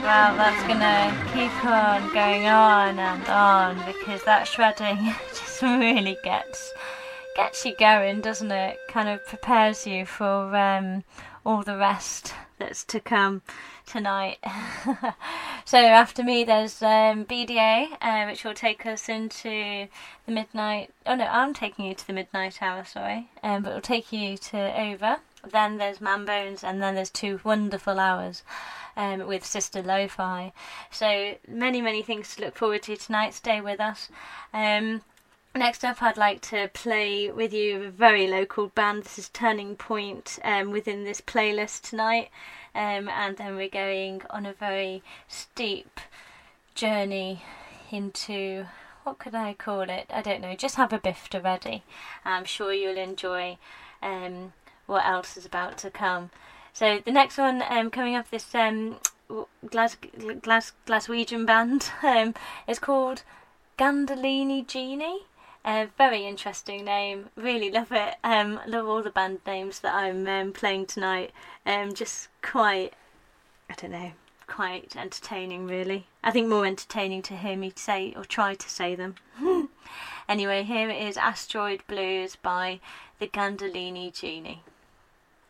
Well, that's gonna keep on going on and on because that shredding just really gets you going, doesn't it? Kind of prepares you for all the rest that's to come tonight. So after me there's BDA, which will take us into the midnight. Oh no, I'm taking you to the midnight hour, sorry. But it'll take you to over. Then there's Man Bones, and then there's 2 wonderful hours with Sister Lo-Fi. So many things to look forward to tonight. Stay with us. Next up, I'd like to play with you a very local band. This is Turning Point within this playlist tonight. And then we're going on a very steep journey into, what could I call it? I don't know. Just have a bifter ready. I'm sure you'll enjoy what else is about to come. So the next one coming up, this Glaswegian band is called Gandolini Genie. Very interesting name, really love it. Love all the band names that I'm playing tonight. Just quite, I don't know, quite entertaining really. I think more entertaining to hear me say or try to say them. Anyway, here it is, Asteroid Blues by the Gandolini Genie.